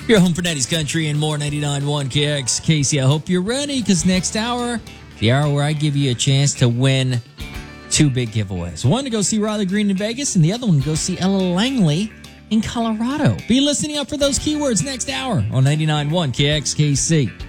Your home for Nettie's Country and more 99.1 KXKC. I hope you're ready because next hour, the hour where I give you a chance to win two big giveaways. One to go see Riley Green in Vegas and the other one to go see Ella Langley in Colorado. Be listening up for those keywords next hour on 99.1 KXKC.